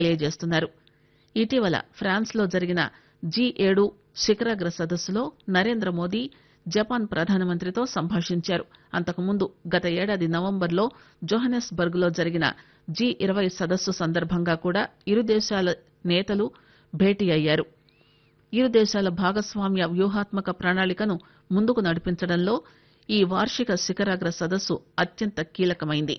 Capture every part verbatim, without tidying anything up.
తెలియజేస్తున్నారు. ఇటీవల ఫ్రాన్స్ లో జరిగిన జీ ఏడు శిఖరాగ్ర సదస్సులో నరేంద్ర మోదీ జపాన్ ప్రధానమంత్రితో సంభాషించారు. అంతకుముందు గత ఏడాది నవంబర్లో జోహన్నెస్బర్గ్ లో జరిగిన జీ ఇరవై సదస్సు సందర్భంగా కూడా ఇరు దేశాల నేతలు భేటీ అయ్యారు. ఇరు దేశాల భాగస్వామ్య వ్యూహాత్మక ప్రణాళికను ముందుకు నడిపించడంలో ఈ వార్షిక శిఖరాగ్ర సదస్సు అత్యంత కీలకమైంది.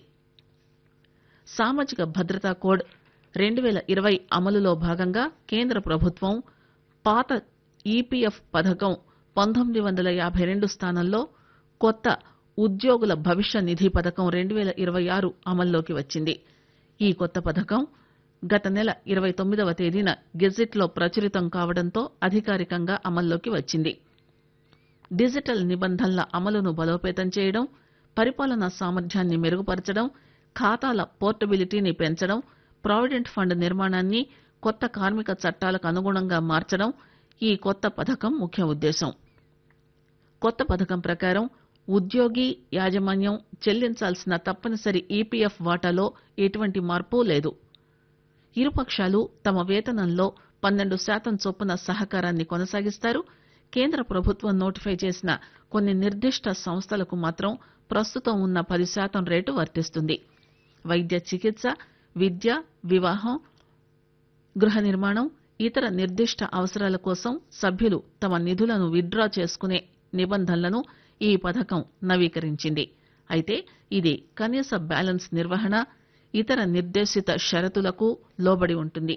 సామాజిక భద్రతా కోడ్ రెండు పేల ఇరవై అమలులో భాగంగా కేంద్ర ప్రభుత్వం పాత ఈపీఎఫ్ పథకం పంతొమ్మిది వందల యాభై రెండు స్థానంలో కొత్త ఉద్యోగుల భవిష్య నిధి పథకం రెండు పేల ఇరవై ఆరు అమల్లోకి వచ్చింది. ఈ కొత్త పథకం గత నెల ఇరవై తొమ్మిదవ తేదీన గెజిట్ లో ప్రచురితం కావడంతో అధికారికంగా అమల్లోకి వచ్చింది. డిజిటల్ నిబంధనల అమలును బలోపేతం చేయడం, పరిపాలనా సామర్థ్యాన్ని మెరుగుపరచడం, ఖాతాల పోర్టబిలిటీని పెంచడం, ప్రావిడెంట్ ఫండ్ నిర్మాణాన్ని కొత్త కార్మిక చట్టాలకు అనుగుణంగా మార్చడం ఈ కొత్త పథకం ముఖ్య ఉద్దేశం. కొత్త పథకం ప్రకారం ఉద్యోగి యాజమాన్యం చెల్లించాల్సిన తప్పనిసరి ఈపీఎఫ్ వాటాలో ఎటువంటి మార్పు లేదు. ఇరుపక్షాలు తమ వేతనంలో పన్నెండు శాతం చొప్పున సహకారాన్ని కొనసాగిస్తారు. కేంద్ర ప్రభుత్వం నోటిఫై చేసిన కొన్ని నిర్దిష్ట సంస్థలకు మాత్రం ప్రస్తుతం ఉన్న పది శాతం రేటు వర్తిస్తుంది. వైద్య చికిత్స, విద్య, వివాహం, గృహ నిర్మాణం, ఇతర నిర్దిష్ట అవసరాల కోసం సభ్యులు తమ నిధులను విత్డ్రా చేసుకునే నిబంధనలను ఈ పథకం నవీకరించింది. అయితే ఇది కనీస బ్యాలెన్స్ నిర్వహణ, ఇతర నిర్దేశిత షరతులకు లోబడి ఉంటుంది.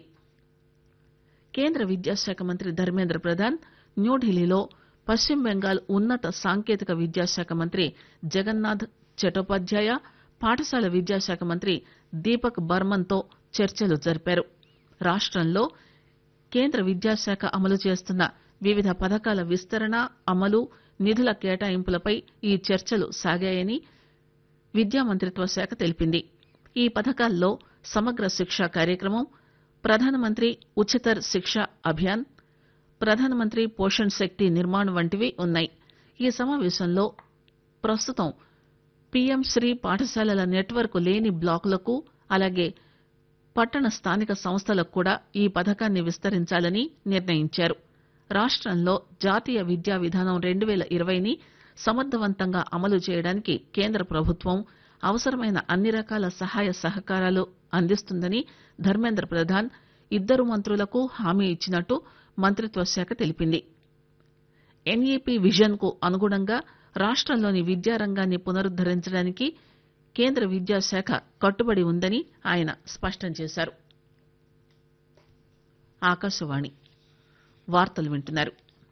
కేంద్ర విద్యాశాఖ మంత్రి ధర్మేంద్ర ప్రధాన్ న్యూఢిల్లీలో పశ్చిమ బెంగాల్ ఉన్నత సాంకేతిక విద్యాశాఖ మంత్రి జగన్నాథ్ చటోపాధ్యాయ, పాఠశాల విద్యాశాఖ మంత్రి దీపక్ బర్మన్ తో చర్చలు జరిపారు. రాష్టంలో కేంద్ర విద్యాశాఖ అమలు చేస్తున్న వివిధ పథకాల విస్తరణ, అమలు, నిధుల కేటాయింపులపై ఈ చర్చలు సాగాయని విద్యా మంత్రిత్వ శాఖ తెలిపింది. ఈ పథకాల్లో సమగ్ర శిక్ష కార్యక్రమం, ప్రధానమంత్రి ఉచితర్ శిక్ష అభియాన్, ప్రధానమంత్రి పోషణ్ శక్తి నిర్మాణ్ వంటివి ఉన్నాయి. ఈ సమావేశంలో ప్రస్తుతం పీఎం శ్రీ పాఠశాలల నెట్వర్క్ లేని బ్లాకులకు, అలాగే పట్టణ స్థానిక సంస్థలకు కూడా ఈ పథకాన్ని విస్తరించాలని నిర్ణయించారు. రాష్టంలో జాతీయ విద్యా విధానం రెండు పేల ఇరవైని సమర్థవంతంగా అమలు చేయడానికి కేంద్ర ప్రభుత్వం అవసరమైన అన్ని రకాల సహాయ సహకారాలు అందిస్తుందని ధర్మేంద్ర ప్రధాన్ ఇద్దరు మంత్రులకు హామీ ఇచ్చినట్టు మంత్రిత్వ శాఖ తెలిపింది. ఎన్ఈపీ విజన్ కు అనుగుణంగా రాష్టంలోని విద్యారంగాన్ని పునరుద్దరించడానికి కేంద్ర విద్యాశాఖ కట్టుబడి ఉందని ఆయన స్పష్టం చేశారు. ఆకాశవాణి వార్తలు వింటున్నారు.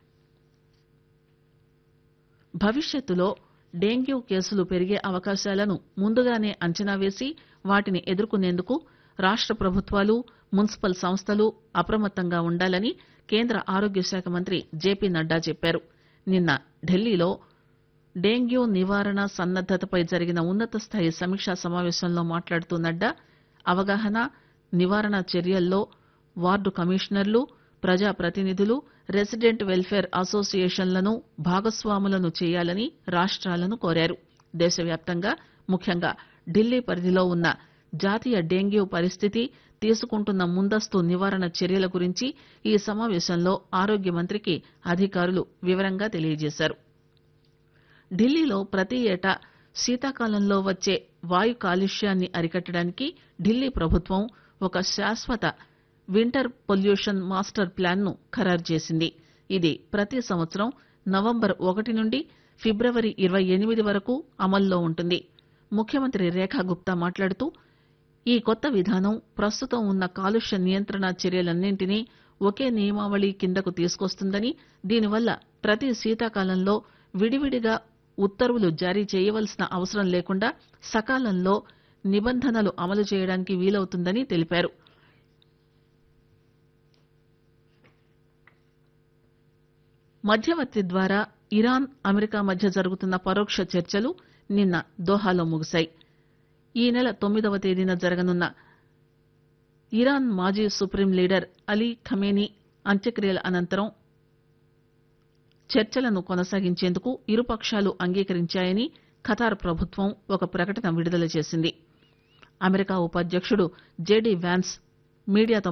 భవిష్యత్తులో డెంగ్యూ కేసులు పెరిగే అవకాశాలను ముందుగానే అంచనా వేసి వాటిని ఎదుర్కొనేందుకు రాష్ట ప్రభుత్వాలు, మున్సిపల్ సంస్థలు అప్రమత్తంగా ఉండాలని కేంద్ర ఆరోగ్య శాఖ మంత్రి జేపీ నడ్డా చెప్పారు. నిన్న ఢిల్లీలో డెంగ్యూ నివారణ సన్నద్దతపై జరిగిన ఉన్నత స్థాయి సమీక్షా సమావేశంలో మాట్లాడుతూ నడ్డా అవగాహన, నివారణ చర్యల్లో వార్డు కమిషనర్లు, ప్రజాప్రతినిధులు, రెసిడెంట్ వెల్ఫేర్ అసోసియేషన్లను భాగస్వాములను చేయాలని రాష్ట్రాలను కోరారు. దేశవ్యాప్తంగా ముఖ్యంగా ఢిల్లీ పరిధిలో ఉన్న జాతీయ డెంగ్యూ పరిస్థితి, తీసుకుంటున్న ముందస్తు నివారణ చర్యల గురించి ఈ సమావేశంలో ఆరోగ్య మంత్రికి అధికారులు వివరంగా తెలియజేశారు. ఢిల్లీలో ప్రతి ఏటా శీతాకాలంలో వచ్చే వాయు కాలుష్యాన్ని అరికట్టడానికి ఢిల్లీ ప్రభుత్వం ఒక శాశ్వత వింటర్ పొల్యూషన్ మాస్టర్ ప్లాన్ ను ఖరారు చేసింది. ఇది ప్రతి సంవత్సరం నవంబర్ ఒకటి నుండి ఫిబ్రవరి ఇరవై ఎనిమిది వరకు అమల్లో ఉంటుంది. ముఖ్యమంత్రి రేఖా గుప్తా మాట్లాడుతూ ఈ కొత్త విధానం ప్రస్తుతం ఉన్న కాలుష్య నియంత్రణ చర్యలన్నింటినీ ఒకే నియమావళి కిందకు తీసుకొస్తుందని, దీనివల్ల ప్రతి శీతాకాలంలో విడివిడిగా ఉత్తర్వులు జారీ చేయవలసిన అవసరం లేకుండా సకాలంలో నిబంధనలు అమలు చేయడానికి వీలవుతుందని తెలిపారు. మధ్యవర్తి ద్వారా ఇరాన్, అమెరికా మధ్య జరుగుతున్న పరోక్ష చర్చలు నిన్న దోహాలో ముగిశాయి. ఈ నెల తొమ్మిదవ తేదీన జరగనున్న ఇరాన్ మాజీ సుప్రీం లీడర్ అలీ ఖమేనీ అంత్యక్రియల అనంతరం చర్చలను కొనసాగించేందుకు ఇరుపక్షాలు అంగీకరించాయని ఖతార్ ప్రభుత్వం ఒక ప్రకటన విడుదల చేసింది. అమెరికా ఉపాధ్యక్షుడు జేడీ వ్యాన్స్ మీడియాతో